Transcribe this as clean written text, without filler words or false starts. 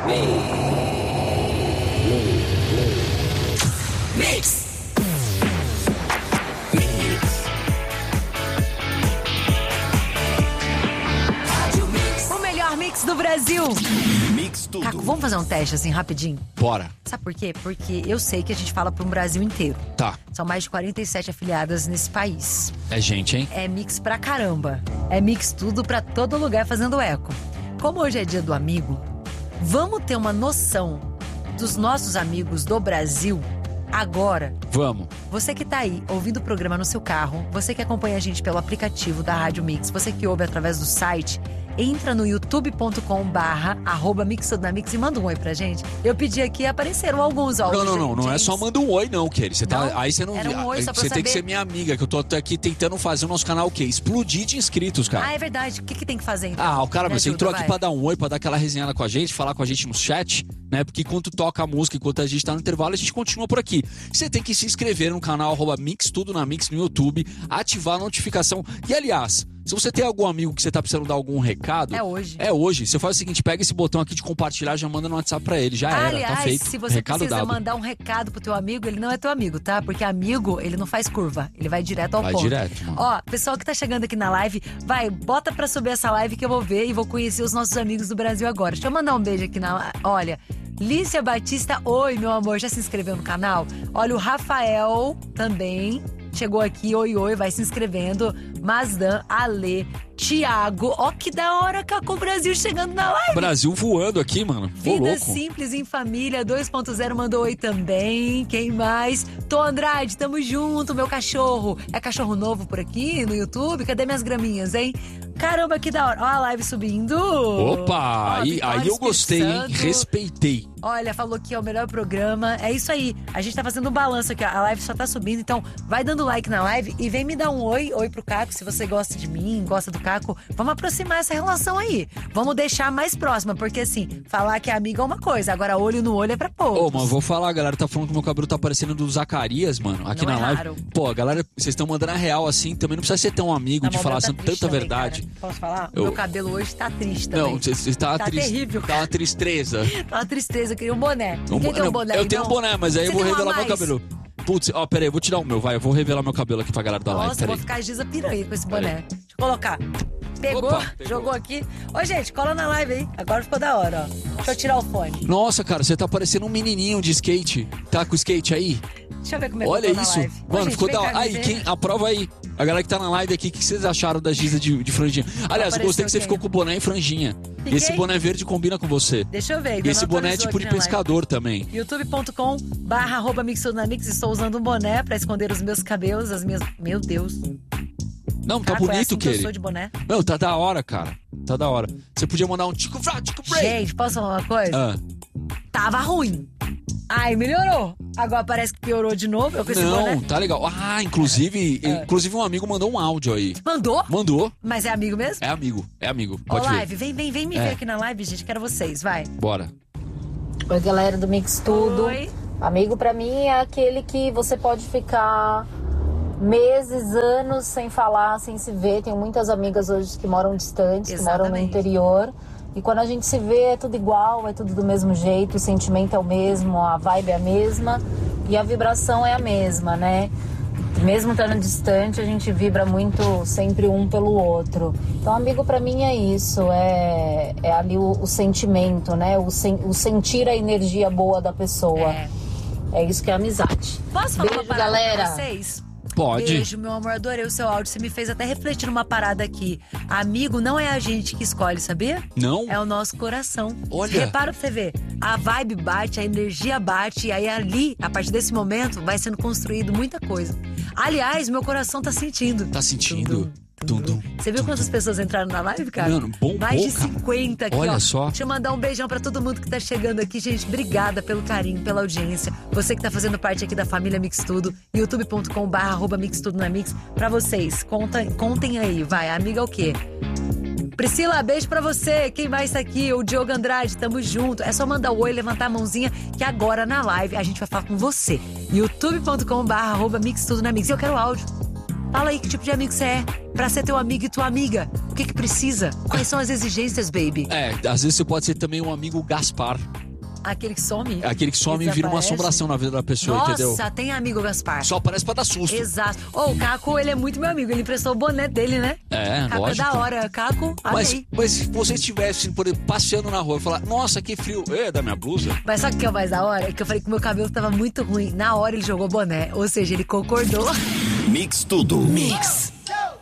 Mix. O melhor mix do Brasil. Mix tudo. Caco, vamos fazer um teste assim, rapidinho? Bora. Sabe por quê? Porque eu sei que a gente fala para um Brasil inteiro. Tá. São mais de 47 afiliadas nesse país. É gente, hein? É mix pra caramba. É mix tudo pra todo lugar fazendo eco. Como hoje é dia do amigo, vamos ter uma noção dos nossos amigos do Brasil agora. Vamos. Você que tá aí ouvindo o programa no seu carro, você que acompanha a gente pelo aplicativo da Rádio Mix, você que ouve através do site, entra no youtube.com/@mixtudonamix e manda um oi pra gente. Eu pedi aqui, apareceram alguns, ó. Não é só manda um oi não, Kelly. Você tá, Não? aí você não Era um oi só pra você tem que saber. ser minha amiga, que eu tô aqui tentando fazer o nosso canal o quê? Explodir de inscritos, cara. Ah, é verdade. O que tem que fazer então? Ah, o cara, Me você ajuda, entrou aqui vai. pra dar um oi, pra dar aquela resenhada com a gente, falar com a gente no chat, né? Porque enquanto toca a música, enquanto a gente tá no intervalo, a gente continua por aqui. Você tem que se inscrever no canal @Mix Tudo na Mix no YouTube, ativar a notificação. E aliás, se você tem algum amigo que você tá precisando dar algum recado... É hoje. É hoje. Você faz o seguinte, pega esse botão aqui de compartilhar, já manda no WhatsApp pra ele. Já era, Aliás, tá feito. se você Recado precisa dado. mandar um recado pro teu amigo, ele não é teu amigo, tá? Porque amigo, ele não faz curva. Ele vai direto ao Vai ponto. direto, mano. Ó, pessoal que tá chegando aqui na live, vai, bota pra subir essa live que eu vou ver e vou conhecer os nossos amigos do Brasil agora. Deixa eu mandar um beijo aqui na... Olha... Lícia Batista, oi, meu amor, já se inscreveu no canal? Olha, o Rafael também chegou aqui, oi, vai se inscrevendo. Mazdan, Ale, Thiago, ó que da hora, Caco, o Brasil chegando na live. Brasil voando aqui, mano. Ô, Vida louco. Simples em Família 2.0 mandou oi também. Quem mais? Tô Andrade, tamo junto, meu cachorro. É cachorro novo por aqui no YouTube? Cadê minhas graminhas, hein? Caramba, que da hora. Ó a live subindo. Opa, Ó, aí Vitória eu gostei, hein? Espírito Santo. Respeitei. Olha, falou que é o melhor programa. É isso aí. A gente tá fazendo um balanço aqui, ó. A live só tá subindo, então vai dando like na live e vem me dar um oi pro Caco, se você gosta de mim, gosta do Caco. Vamos aproximar essa relação aí. Vamos deixar mais próxima, porque assim, falar que é amigo é uma coisa, agora olho no olho é pra poucos. Ô, mano, vou falar, a galera tá falando que meu cabelo tá parecendo do Zacarias, mano, aqui Não na é live. raro. Pô, a galera, vocês estão mandando a real assim, também não precisa ser tão amigo Tá, de mas o falar meu tá assim, triste tanta também, verdade. cara. Posso falar? Eu- Meu cabelo hoje tá triste também. Não, você tá, Tá triste. terrível, Tá uma tristeza. Tá uma tristeza, eu queria um boné. Ninguém tem um boné Eu aí, tenho um não? boné, mas aí eu Você vou tem um a revelar meu mais? cabelo. Putz, ó, peraí, eu vou tirar o meu, vai. Eu vou revelar meu cabelo aqui pra galera da live, Nossa, eu vou peraí. ficar Giza Piranha com esse boné. Deixa eu colocar. Pegou, Opa, pegou. jogou aqui. Ô, gente, cola na live aí. Agora ficou da hora, ó. Deixa eu tirar o fone. Nossa, cara, você tá parecendo um menininho de skate. Tá com skate aí? Deixa eu ver como é que Olha eu tô na isso. live. Ô, Mano, gente, ficou vem da cá, hora. me Aí, vê. quem? Aprova aí. A galera que tá na live aqui, o que vocês acharam da Giza de franjinha? Aliás, eu gostei que você quem? ficou com o boné e franjinha. E esse Fiquei? boné verde combina com você. Deixa eu ver. E ainda esse não boné é atualizou tipo de aqui na live. pescador também. youtube.com/@mixtudonamix. Estou usando um boné pra esconder os meus cabelos, as minhas... Meu Deus. Não, tá Caco, é bonito, assim que eu Kelly. sou de boné. Não, tá da hora, cara. Tá da hora. Você podia mandar um tico break. Gente, posso falar uma coisa? Ah, Tava ruim. Ai, melhorou. Agora parece que piorou de novo. Eu com esse não, boné. tá legal. Ah, inclusive um amigo mandou um áudio aí. Mandou? Mandou. Mas é amigo mesmo? É amigo. Ó, Pode live, ver. vem me ver aqui na live, gente. Quero vocês, vai. Bora. Oi, galera do Mix Tudo. Oi. Amigo pra mim é aquele que você pode ficar meses, anos sem falar, sem se ver. Tenho muitas amigas hoje que moram distantes, que moram no Exatamente. interior. E quando a gente se vê é tudo igual, é tudo do mesmo jeito, o sentimento é o mesmo, a vibe é a mesma e a vibração é a mesma, né? Mesmo estando distante, a gente vibra muito sempre um pelo outro. Então, amigo, pra mim é isso, é ali o sentimento, né? O sentir a energia boa da pessoa. É isso que é amizade. Posso falar Beijo, uma parada galera. pra vocês? Pode. Beijo, meu amor, adorei o seu áudio. Você me fez até refletir numa parada aqui. Amigo não é a gente que escolhe, sabia? Não? É o nosso coração. Olha. Repara pra você ver. A vibe bate, a energia bate, e aí ali, a partir desse momento, vai sendo construído muita coisa. Aliás, meu coração tá sentindo. Tá sentindo? Tum. Você viu quantas pessoas entraram na live, cara? Mano, bombou, Mais de cara. 50 aqui, Olha ó. só. Deixa eu mandar um beijão pra todo mundo que tá chegando aqui, gente. Obrigada pelo carinho, pela audiência. Você que tá fazendo parte aqui da família Mix Tudo, youtube.com/mixtudonamix. Pra vocês, contem aí, vai. Amiga o quê? Priscila, beijo pra você. Quem mais tá aqui? O Diogo Andrade, tamo junto. É só mandar o oi, levantar a mãozinha, que agora na live a gente vai falar com você. youtube.com/mixtudonamix. E eu quero áudio. Fala aí que tipo de amigo você é. Pra ser teu amigo e tua amiga. O que precisa? Quais são as exigências, baby? Às vezes você pode ser também um amigo Gaspar. Aquele que some? Aquele que some e vira uma assombração na vida da pessoa, entendeu? Nossa, tem amigo Gaspar. Só aparece pra dar susto. Exato. O Caco, ele é muito meu amigo. Ele emprestou o boné dele, né? Caco lógico. É da hora. Caco, amei. Mas se você estivesse, por exemplo, passeando na rua e falar, nossa, que frio. Da minha blusa. Mas sabe o que é o mais da hora? Que eu falei que meu cabelo tava muito ruim. Na hora ele jogou boné. Ou seja, ele concordou. Mix tudo. Mix.